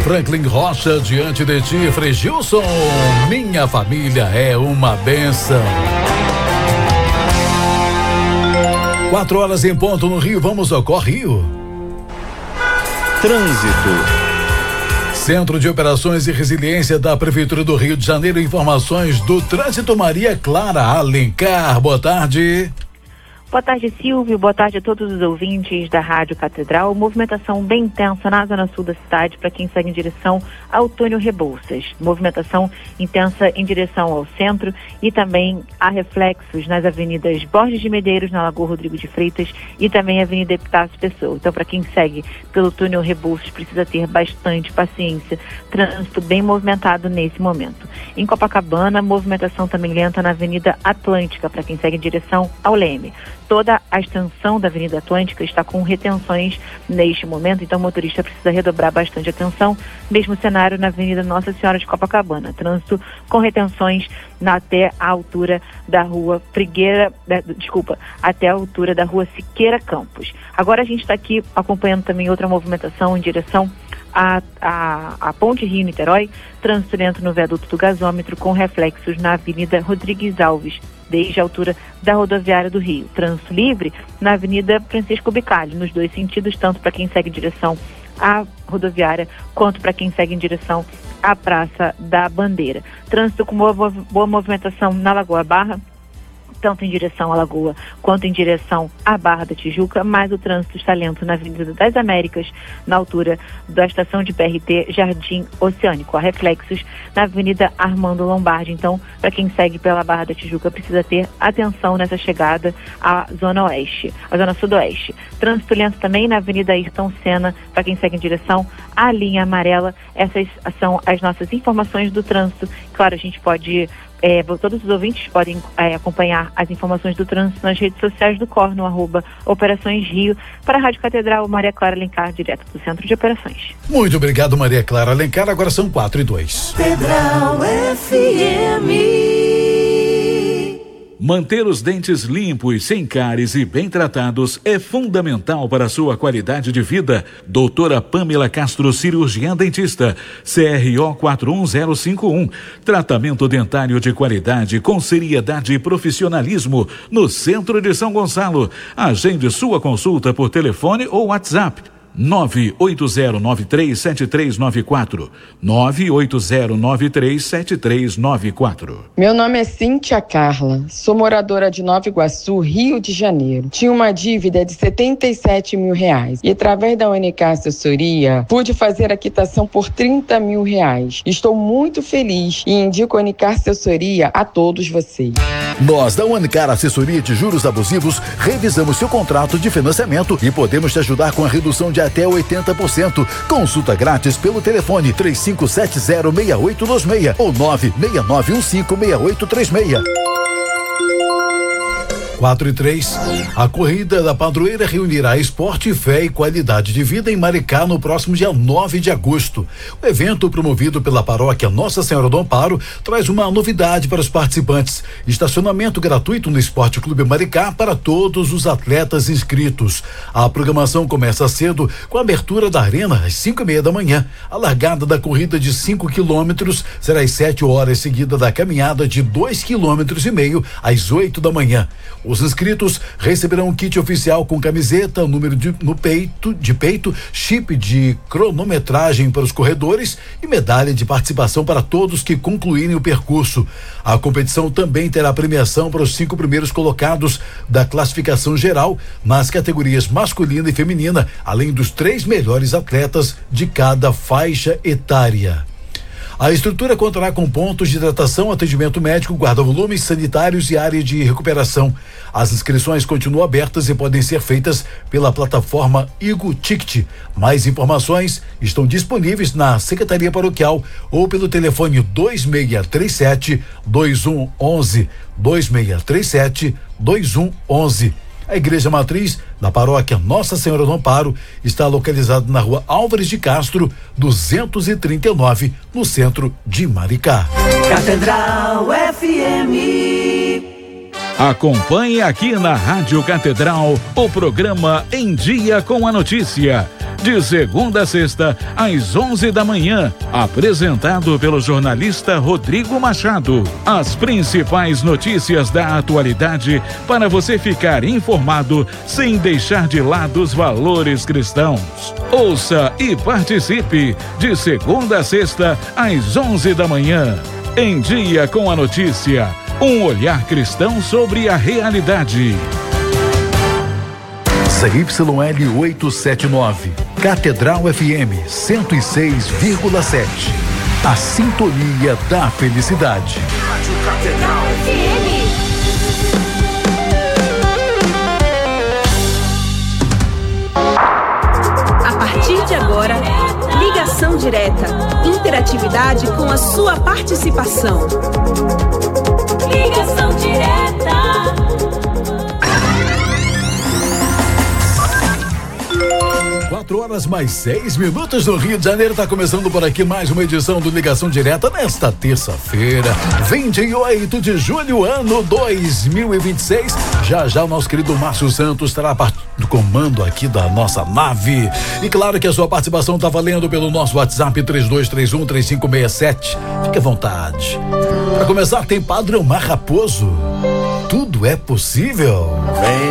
Franklin Rocha, diante de ti, Frei Gilson, minha família é uma bênção. 4 horas em ponto no Rio, vamos ao Rio. Trânsito. Centro de Operações e Resiliência da Prefeitura do Rio de Janeiro, informações do trânsito. Maria Clara Alencar, boa tarde. Boa tarde, Silvio. Boa tarde a todos os ouvintes da Rádio Catedral. Movimentação bem intensa na zona sul da cidade para quem segue em direção ao Túnel Rebouças. Movimentação intensa em direção ao centro e também há reflexos nas avenidas Borges de Medeiros, na Lagoa Rodrigo de Freitas e também Avenida Epitácio Pessoa. Então, para quem segue pelo Túnel Rebouças, precisa ter bastante paciência. Trânsito bem movimentado nesse momento. Em Copacabana, movimentação também lenta na Avenida Atlântica para quem segue em direção ao Leme. Toda a extensão da Avenida Atlântica está com retenções neste momento, então o motorista precisa redobrar bastante atenção. Mesmo cenário na Avenida Nossa Senhora de Copacabana. Trânsito com retenções até a altura da rua até a altura da rua Siqueira Campos. Agora a gente está aqui acompanhando também outra movimentação em direção a Ponte Rio-Niterói, trânsito lento no viaduto do gasômetro com reflexos na Avenida Rodrigues Alves, desde a altura da rodoviária do Rio. Trânsito livre na Avenida Francisco Bicalho, nos dois sentidos, tanto para quem segue em direção à rodoviária quanto para quem segue em direção à Praça da Bandeira. Trânsito com boa movimentação na Lagoa Barra, tanto em direção à Lagoa quanto em direção à Barra da Tijuca, mas o trânsito está lento na Avenida das Américas, na altura da estação de BRT Jardim Oceânico. Há reflexos na Avenida Armando Lombardi. Então, para quem segue pela Barra da Tijuca, precisa ter atenção nessa chegada à Zona Oeste, à Zona Sudoeste. Trânsito lento também na Avenida Ayrton Senna, para quem segue em direção à linha amarela. Essas são as nossas informações do trânsito. Claro, a gente pode... todos os ouvintes podem acompanhar as informações do trânsito nas redes sociais do COR, no @Operações Rio. Para a Rádio Catedral, Maria Clara Alencar, direto do Centro de Operações. Muito obrigado, Maria Clara Alencar. Agora são 4:02. Catedral FM. Manter os dentes limpos, sem cáries e bem tratados é fundamental para a sua qualidade de vida. Doutora Pamela Castro, cirurgiã dentista, CRO 41051. Tratamento dentário de qualidade com seriedade e profissionalismo no centro de São Gonçalo. Agende sua consulta por telefone ou WhatsApp. 980937394. 980937394. Meu nome é Cíntia Carla, sou moradora de Nova Iguaçu, Rio de Janeiro. Tinha uma dívida de R$77 mil e através da UNK Assessoria pude fazer a quitação por R$30 mil. Estou muito feliz e indico a UNK Assessoria a todos vocês. Nós da UNK Assessoria de Juros Abusivos revisamos seu contrato de financiamento e podemos te ajudar com a redução de até 80%. Consulta grátis pelo telefone 35706826 ou 969156836. 4:03. A corrida da padroeira reunirá esporte, fé e qualidade de vida em Maricá no próximo dia 9 de agosto. O evento, promovido pela paróquia Nossa Senhora do Amparo, traz uma novidade para os participantes: estacionamento gratuito no Esporte Clube Maricá para todos os atletas inscritos. A programação começa cedo, com a abertura da arena às 5:30 da manhã. A largada da corrida de 5 quilômetros será às 7 horas, seguida da caminhada de 2,5 quilômetros às 8 da manhã. Os inscritos receberão um kit oficial com camiseta, número de peito, chip de cronometragem para os corredores e medalha de participação para todos que concluírem o percurso. A competição também terá premiação para os 5 primeiros colocados da classificação geral nas categorias masculina e feminina, além dos 3 melhores atletas de cada faixa etária. A estrutura contará com pontos de hidratação, atendimento médico, guarda-volumes sanitários e área de recuperação. As inscrições continuam abertas e podem ser feitas pela plataforma Igo Ticket. Mais informações estão disponíveis na Secretaria Paroquial ou pelo telefone 2637-2111, 2637-2111. A Igreja Matriz da Paróquia Nossa Senhora do Amparo está localizada na Rua Álvares de Castro, 239, no centro de Maricá. Catedral FM. Acompanhe aqui na Rádio Catedral o programa Em Dia com a Notícia. de segunda a sexta, às 11 da manhã. Apresentado pelo jornalista Rodrigo Machado. As principais notícias da atualidade para você ficar informado sem deixar de lado os valores cristãos. Ouça e participe de segunda a sexta, às 11 da manhã. Em Dia com a Notícia. Um olhar cristão sobre a realidade. ZYL 879, Catedral FM 106,7. A sintonia da felicidade. Rádio Catedral FM. A partir de agora, ligação direta, interatividade com a sua participação. Ligação direta. 4h mais 6 no Rio de Janeiro. Tá começando por aqui mais uma edição do Ligação Direta nesta terça-feira, 28 de julho, ano 2026. Já o nosso querido Márcio Santos estará do comando aqui da nossa nave. E claro que a sua participação tá valendo pelo nosso WhatsApp 3231-3567. Fique à vontade. Para começar, tem Padre Omar Raposo. Tudo é possível. Vem